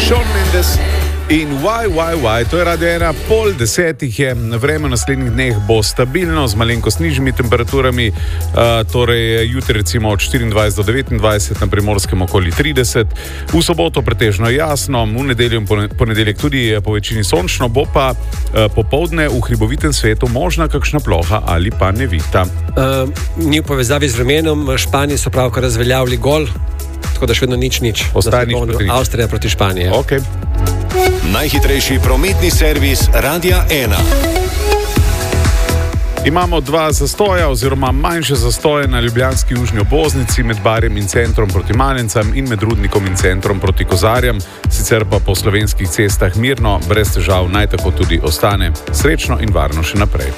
Shawn Mendes in Why, to je Radio 1, 9:30 je, vreme v naslednjih dneh bo stabilno, z malenkost nižjimi temperaturami, torej jutri recimo od 24 do 29, na Primorskem okoli 30, v soboto pretežno jasno, v nedeljo in ponedeljek tudi po večini sončno, bo pa popoldne v hribovitem svetu možna kakšna ploha ali pa nevihta. Ni v povezavi z vremenom, v Španiji so pravkar razveljavili gol, tako da še vedno nič. Ostaje nič proti nič. Avstrija proti Španiji. Okay. Najhitrejši prometni servis Radia 1. Imamo dva zastoja oziroma manjše zastoje na ljubljanski južni obvoznici med Barjem in centrom proti Malencam in med Rudnikom in centrom proti Kozarjam, sicer pa po slovenskih cestah mirno, brez težav naj tako tudi ostane. Srečno in varno še naprej.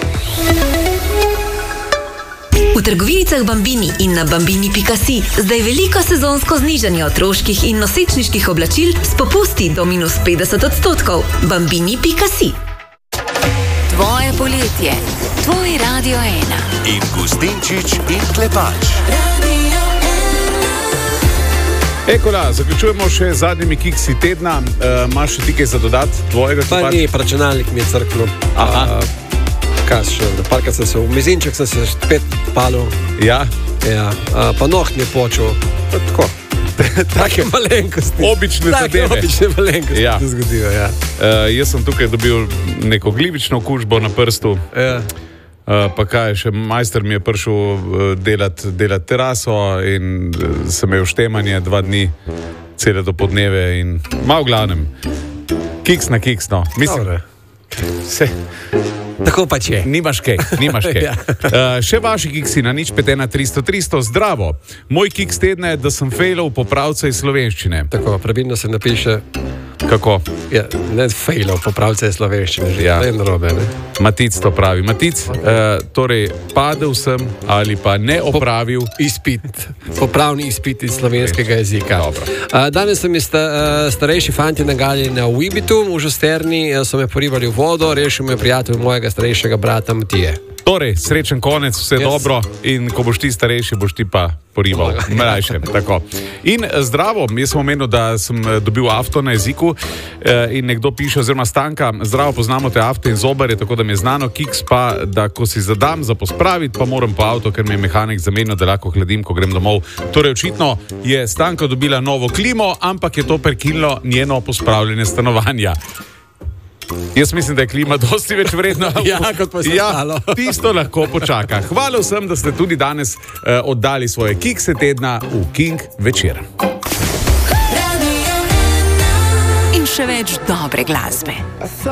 V trgovinicah Bambini in na bambini.si zdaj veliko sezonsko znižanje otroških in nosečniških oblačil s popusti do -50%. Bambini.si. Tvoje poletje, tvoj Radio 1. In Gustinčič in Klepač. Ekola, zaključujemo še z zadnjimi kiksi tedna. Imaš še ti kaj za dodat tvojega? Pa ni, računalnik mi je crknil. Parkrat sem se v mezinček sem se spet palil. Ja? Ja, pa noht mi je počel. Tako. Take malenkosti. Obične zadeve. Obične malenkosti ja. se zgodijo, ja. Jaz sem tukaj dobil neko glivično okužbo na prstu. Ja. Pa kaj, še majster mi je prišel delat teraso in sem imel štemanje 2 dni, cele do podneve in malo v glavnem. Kiks na kiks, no. Mislim, tako pač je. Nimaš kaj. Ja. Še vaši kiksi na 051 300 300, zdravo. Moj kiks tedna je, da sem fejlal popravca iz slovenščine. Tako, pravilno se napiše. Kako? Ja, ne fejlal popravca iz slovenščine, že ja. Ne narobe, ne? Matic to pravi. Matic, torej padel sem ali pa ne opravil popravni izpit iz slovenskega jezika. Danes so mi starejši fanti nagali na Uibitu, v Žosterni, so me porivali v vodo, rešil me prijatelj mojega starejšega brata Matije. Torej, srečen konec, vse dobro in ko boš ti starejši, boš ti pa porival mlajše. Tako. In zdravo, jaz sem omenil, da sem dobil avto na jeziku in nekdo piše, oziroma Stanka, zdravo, poznamo te avte in zobarje, tako da mi je znano, kiks pa, da ko si zadam za pospraviti, pa moram po avto, ker mi je mehanik zamenil, da lahko hladim, ko grem domov. Torej, očitno je Stanka dobila novo klimo, ampak je to prekinilo njeno pospravljanje stanovanja. Jaz mislim, da je klima dosti več vredna. Ja, kot pa se stalo. Tisto lahko počaka. Hvala vsem, da ste tudi danes oddali svoje kikse tedna v King večer. In še več dobre glasbe.